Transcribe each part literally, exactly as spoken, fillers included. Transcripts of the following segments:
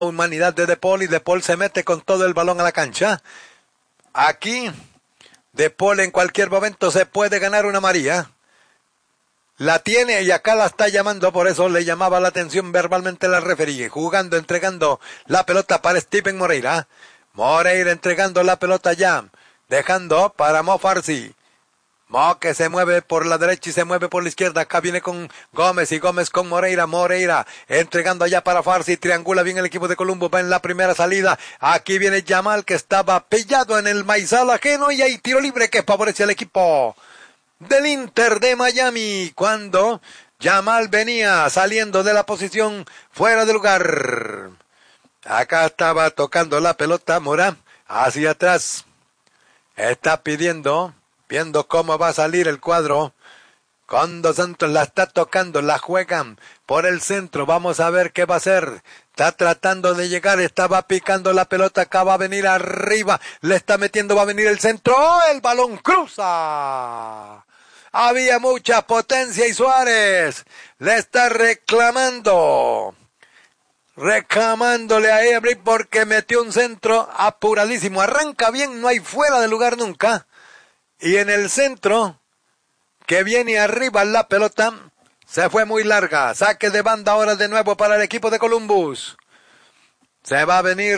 humanidad de De Paul y De Paul se mete con todo el balón a la cancha. Aquí De Paul en cualquier momento se puede ganar una amarilla. La tiene y acá la está llamando, por eso le llamaba la atención verbalmente la referee. Jugando, entregando la pelota para Steven Moreira. Moreira entregando la pelota ya, dejando para Mo Farsi. Mo que se mueve por la derecha y se mueve por la izquierda. Acá viene con Gómez y Gómez con Moreira. Moreira entregando allá para Farsi. Triangula bien el equipo de Columbus. Va en la primera salida. Aquí viene Yamal que estaba pillado en el maizal ajeno y hay tiro libre que favorece al equipo del Inter de Miami. Cuando Yamal venía saliendo de la posición fuera de lugar. Acá estaba tocando la pelota Mora hacia atrás. Está pidiendo... Viendo cómo va a salir el cuadro. Con Dos Santos la está tocando, la juegan por el centro. Vamos a ver qué va a hacer. Está tratando de llegar, estaba picando la pelota. Acá va a venir arriba. Le está metiendo, va a venir el centro. ¡Oh! El balón cruza. Había mucha potencia y Suárez le está reclamando. Reclamándole a Ebri porque metió un centro apuradísimo. Arranca bien, no hay fuera de lugar nunca. Y en el centro, que viene arriba la pelota, se fue muy larga. Saque de banda ahora de nuevo para el equipo de Columbus. Se va a venir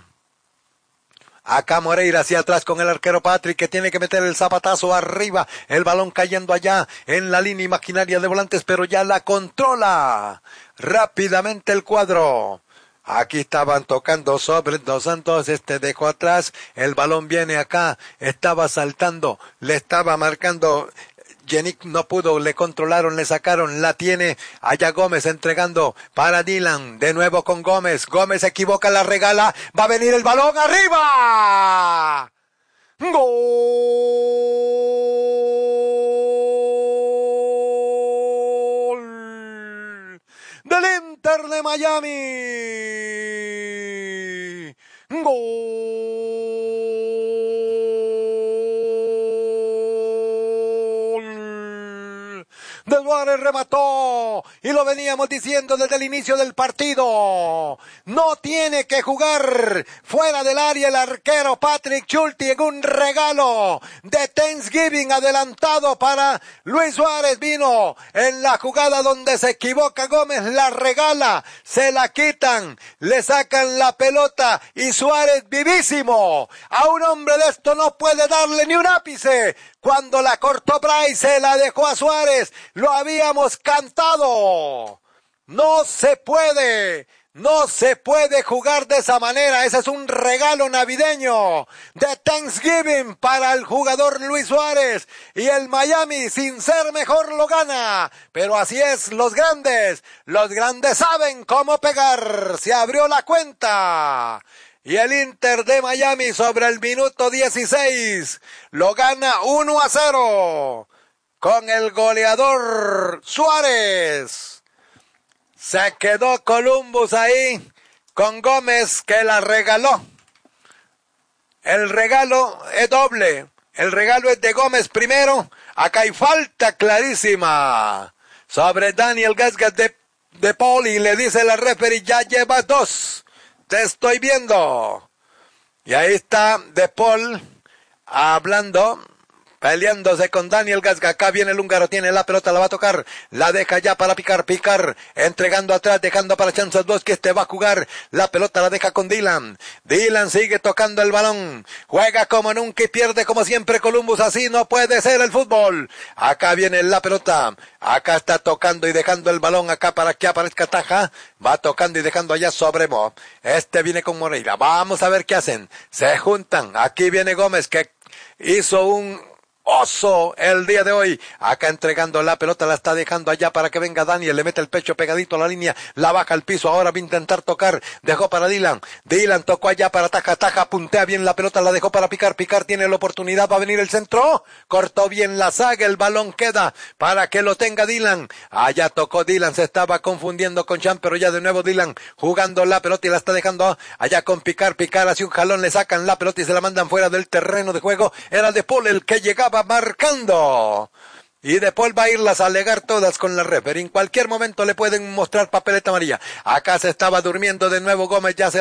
acá Moreira hacia atrás con el arquero Patrick, que tiene que meter el zapatazo arriba. El balón cayendo allá en la línea imaginaria de volantes, pero ya la controla rápidamente el cuadro. Aquí estaban tocando sobre Dos Santos, este dejó atrás, el balón viene acá, estaba saltando, le estaba marcando, Yannick no pudo, le controlaron, le sacaron, la tiene allá Gómez entregando para Dylan, de nuevo con Gómez, Gómez se equivoca, la regala, va a venir el balón arriba, ¡gol! Del Inter de Miami. Gol. De Suárez remató y lo veníamos diciendo desde el inicio del partido. No tiene que jugar fuera del área el arquero Patrick Schulte en un regalo de Thanksgiving adelantado para Luis Suárez. Vino en la jugada donde se equivoca Gómez, la regala, se la quitan, le sacan la pelota y Suárez vivísimo. A un hombre de esto no puede darle ni un ápice. Cuando la cortó Bryce, se la dejó a Suárez. Lo habíamos cantado. No se puede. No se puede jugar de esa manera. Ese es un regalo navideño de Thanksgiving para el jugador Luis Suárez. Y el Miami, sin ser mejor, lo gana. Pero así es, los grandes. Los grandes saben cómo pegar. Se abrió la cuenta. Y el Inter de Miami sobre el minuto dieciséis lo gana uno a cero con el goleador Suárez. Se quedó Columbus ahí con Gómez que la regaló. El regalo es doble. El regalo es de Gómez primero. Acá hay falta clarísima sobre Daniel Gasgas de, de Paul y le dice la referee, ya lleva dos. Te estoy viendo. Y ahí está De Paul hablando, peleándose con Daniel Gasgas. Acá viene el húngaro, tiene la pelota, la va a tocar, la deja ya para picar, picar, entregando atrás, dejando para Chances dos, que este va a jugar, la pelota la deja con Dylan. Dylan sigue tocando el balón, juega como nunca y pierde como siempre Columbus. Así no puede ser el fútbol. Acá viene la pelota, acá está tocando y dejando el balón acá para que aparezca Taja, va tocando y dejando allá sobre Mo. Este viene con Moreira, vamos a ver qué hacen, se juntan, aquí viene Gómez que hizo un oso el día de hoy, acá entregando la pelota, la está dejando allá para que venga Daniel, le mete el pecho pegadito a la línea, la baja al piso, ahora va a intentar tocar, dejó para Dylan, Dylan tocó allá para Taja, Taja puntea bien la pelota, la dejó para Picar, Picar tiene la oportunidad, va a venir el centro, cortó bien la saga, el balón queda para que lo tenga Dylan, allá tocó Dylan, se estaba confundiendo con Chan, pero ya de nuevo Dylan jugando la pelota y la está dejando allá con Picar, Picar hace un jalón, le sacan la pelota y se la mandan fuera del terreno de juego, era De Paul el que llegaba marcando. Y después va a irlas a alegar todas con la referee. En cualquier momento le pueden mostrar papeleta amarilla. Acá se estaba durmiendo de nuevo Gómez, ya se